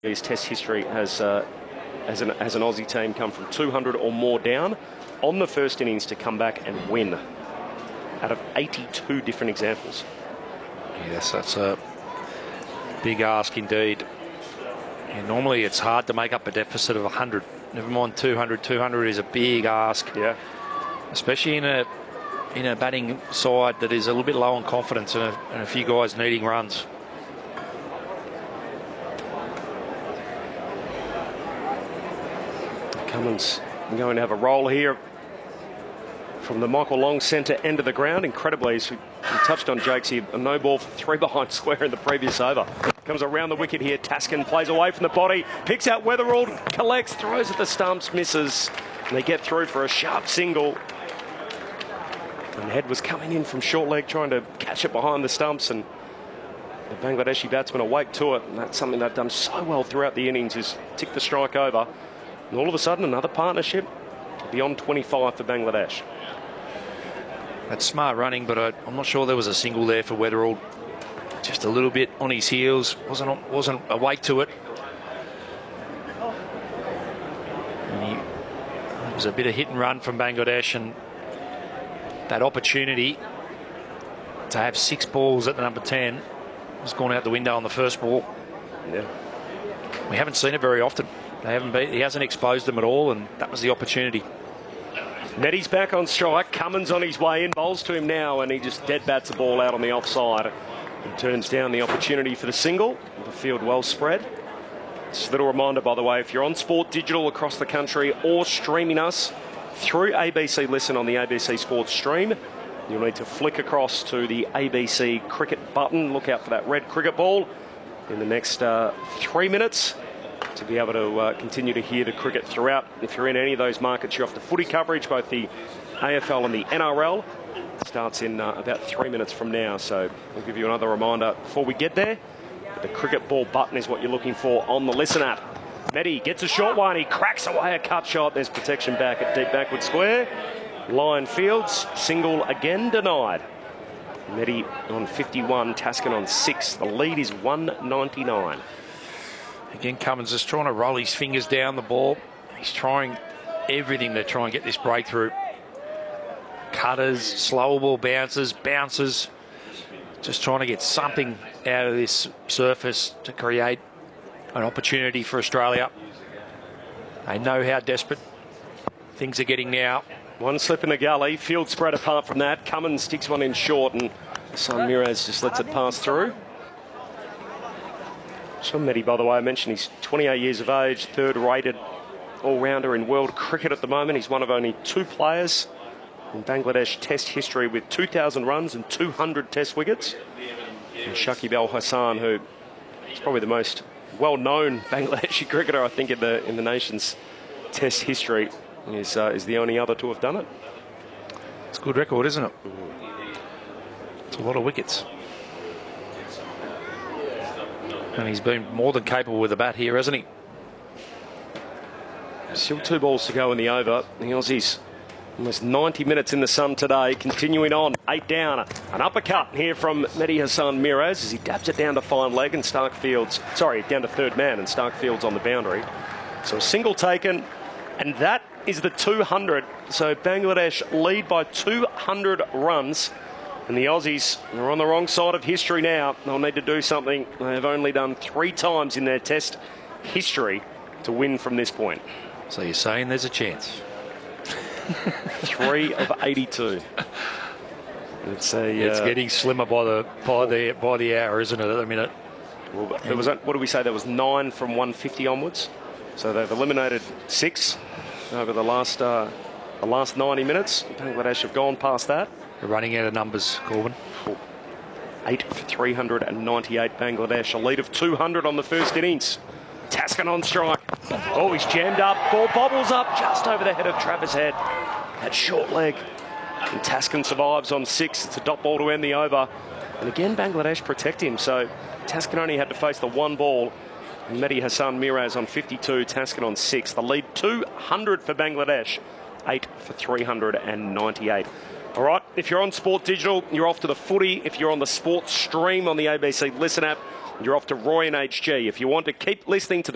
His Test history has an Aussie team come from 200 or more down on the first innings to come back and win out of 82 different examples. Yes, that's a big ask indeed. And normally it's hard to make up a deficit of 100. Never mind 200. 200 is a big ask. Yeah. Especially in a batting side that is a little bit low on confidence and a few guys needing runs. Cummins going to have a roll here from the Michael Long centre end of the ground. Incredibly, as we touched on, Jakes here, a no ball for 3 behind square in the previous over. Comes around the wicket here. Taskin plays away from the body, picks out Weatherald, collects, throws at the stumps, misses, and they get through for a sharp single. And Head was coming in from short leg, trying to catch it behind the stumps, and the Bangladeshi batsmen awake to it, and that's something they've done so well throughout the innings, is tick the strike over. And all of a sudden, another partnership beyond 25 for Bangladesh. That's smart running, but I'm not sure there was a single there for Weatherald. Just a little bit on his heels, wasn't awake to it. And it was a bit of hit and run from Bangladesh, and that opportunity to have 6 balls at the number 10 has gone out the window on the first ball. Yeah, we haven't seen it very often. He hasn't exposed them at all, and that was the opportunity. Meddy's back on strike. Cummins on his way in, bowls to him now, and he just dead bats the ball out on the offside and turns down the opportunity for the single. The field well spread. Just a little reminder, by the way, if you're on Sport Digital across the country or streaming us through ABC Listen on the ABC Sports stream, you'll need to flick across to the ABC Cricket button. Look out for that red cricket ball in the next 3 minutes to be able to continue to hear the cricket throughout. If you're in any of those markets, you're off the footy coverage, both the AFL and the NRL. It starts in about 3 minutes from now, so we'll give you another reminder before we get there. The cricket ball button is what you're looking for on the Listen app. Meddy gets a short one, he cracks away a cut shot. There's protection back at deep backward square. Lyon Fields, single again denied. Meddy on 51, Taskin on 6. The lead is 199. Again, Cummins is trying to roll his fingers down the ball. He's trying everything to try and get this breakthrough. Cutters, slower ball bounces, just trying to get something out of this surface to create an opportunity for Australia. They know how desperate things are getting now. One slip in the gully, field spread apart from that. Cummins sticks one in short, and Hassan Miraz just lets it pass through. Sean Meddy, by the way, I mentioned he's 28 years of age, 3rd rated all-rounder in world cricket at the moment. He's one of only 2 players in Bangladesh Test history with 2,000 runs and 200 Test wickets. And Shakib Al Hasan, who is probably the most well-known Bangladeshi cricketer, I think, in the nation's Test history, is the only other to have done it. It's a good record, isn't it? It's a lot of wickets. And he's been more than capable with the bat here, hasn't he? Still 2 balls to go in the over. The Aussies almost 90 minutes in the sun today, continuing on. 8 down. An uppercut here from Mehdi Hassan Miraz as he dabs it down to fine leg, and down to 3rd man, and Stark-Fields on the boundary. So a single taken, and that is the 200. So Bangladesh lead by 200 runs. And the Aussies are on the wrong side of history now. They'll need to do something they have only done 3 times in their Test history to win from this point. So you're saying there's a chance? 3 of 82. It's getting slimmer by the hour, isn't it? At the minute. Well, there was, what did we say? There was 9 from 150 onwards. So they've eliminated 6 over the last 90 minutes. Bangladesh have gone past that. They're running out of numbers, Corbin. 8 for 398 Bangladesh. A lead of 200 on the first innings. Taskin on strike. Oh, he's jammed up. Ball bobbles up just over the head of Travis Head. That short leg. And Taskin survives on 6. It's a dot ball to end the over. And again, Bangladesh protect him. So Taskin only had to face the 1 ball. And Mehdi Hassan Miraz on 52. Taskin on 6. The lead 200 for Bangladesh. 8 for 398. All right, if you're on Sport Digital, you're off to the footy. If you're on the sports stream on the ABC Listen app, you're off to Roy and HG. If you want to keep listening to the